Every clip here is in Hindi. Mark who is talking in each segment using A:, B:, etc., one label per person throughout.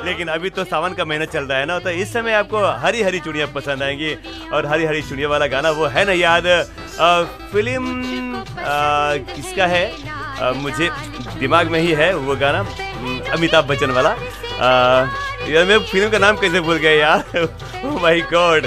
A: लेकिन अभी तो सावन का महीना चल रहा है ना, तो इस समय आपको हरी हरी चूड़ियाँ पसंद आएंगी। और हरी हरी चूड़ियाँ वाला गाना वो है ना याद, फिल्म किसका है, मुझे दिमाग में ही है वो गाना, अमिताभ बच्चन वाला। यार मैं फिल्म का नाम कैसे भूल गया यार, ओह माय गॉड।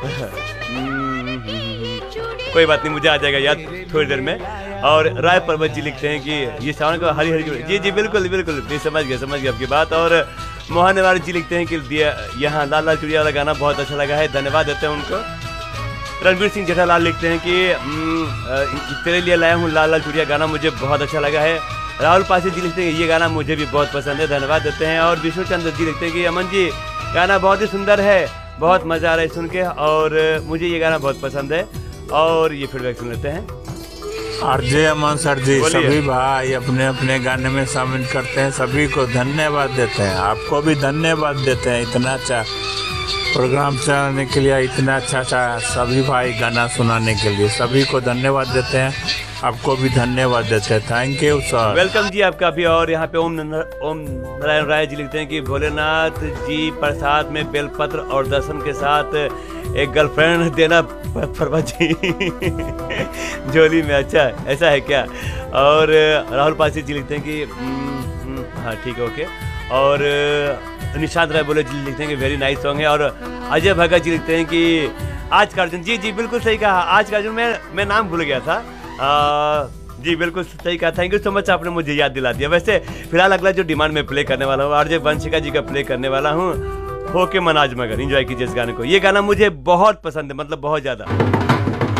A: कोई बात नहीं, मुझे आ जाएगा याद थोड़ी देर में। और राय पर्वत जी लिखते हैं कि ये सावन का हरी हरी चूड़ियाँ, जी जी बिल्कुल बिल्कुल, मैं समझ गया आपकी बात। और मोहन नेवारी जी लिखते हैं कि यहाँ लाल लाल चूड़िया वाला गाना बहुत अच्छा लगा है, धन्यवाद देते हैं उनको। रणवीर सिंह जेठालाल लिखते हैं कि तेरे लिए लाया हूँ लाल लाल चूड़िया, गाना मुझे बहुत अच्छा लगा है। राहुल पासी जी लिखते हैं कि ये गाना मुझे भी बहुत पसंद है, धन्यवाद देते हैं। और विष्णु चंद्र जी लिखते हैं कि अमन जी गाना बहुत ही सुंदर है, बहुत मज़ा आ रहा है सुन के, और मुझे ये गाना बहुत पसंद है। और ये फीडबैक सुन लेते हैं।
B: आरजे अमन सर जी सभी भाई अपने अपने गाने में शामिल करते हैं, सभी को धन्यवाद देते हैं, आपको भी धन्यवाद देते हैं इतना अच्छा प्रोग्राम चलाने के लिए, इतना अच्छा सभी भाई गाना सुनाने के लिए, सभी को धन्यवाद देते हैं, आपको भी धन्यवाद देते हैं। थैंक यू सर,
A: वेलकम जी आपका भी। और यहाँ पे ओम नारायण राय जी लिखते हैं कि भोलेनाथ जी प्रसाद में बेलपत्र और दर्शन के साथ एक गर्लफ्रेंड देना पर्वत जी झोली में, अच्छा ऐसा है क्या। और राहुल पासी जी लिखते हैं कि हाँ ठीक है ओके। और निशांत राय बोले जी लिखते हैं कि वेरी नाइस सॉन्ग है। और अजय भगत जी लिखते हैं कि आज का अर्जुन, जी जी बिल्कुल सही कहा, आज का अर्जुन मैं नाम भूल गया था, जी बिल्कुल सही कहा, थैंक यू सो मच, आपने मुझे याद दिला दिया। वैसे फिलहाल अगला जो डिमांड में प्ले करने वाला हूँ आरजे वंशिका जी का प्ले करने वाला हूँ, होके मनाज मगर, एंजॉय कीजिए इस गाने को। ये गाना मुझे बहुत पसंद है, मतलब बहुत ज़्यादा।